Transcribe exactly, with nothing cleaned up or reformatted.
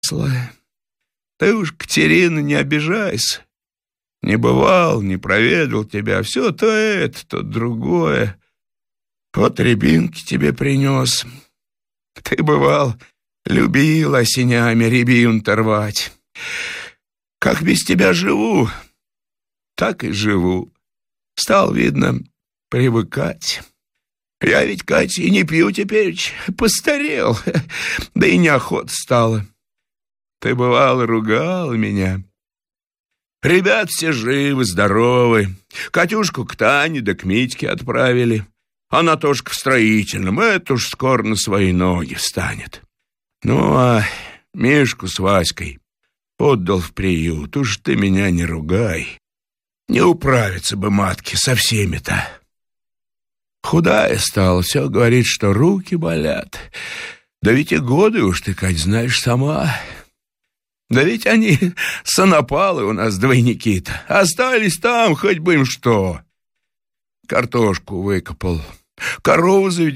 Ты уж, Катерина, не обижайся. Не бывал, не проведал тебя. Все то это, то другое. Вот рябинки тебе принес. Ты, бывал, любил осенями рябину-то рвать. Как без тебя живу, так и живу. Стал, видно, привыкать. Я ведь, Катя, и не пью теперь, постарел, да и неохота стало. Ты, бывало, ругал меня. Ребят все живы, здоровы. Катюшку к Тане да к Митьке отправили. Она тоже в строительном, это уж скоро на свои ноги встанет. Ну, а Мишку с Васькой отдал в приют. Уж ты меня не ругай. Не управиться бы матке со всеми-то. Худая стала, все говорит, что руки болят. Да ведь и годы уж ты, Кать, знаешь сама. Да ведь они санапалы у нас двойники-то. Остались там, хоть бы им что. Картошку выкопал, корову заведен.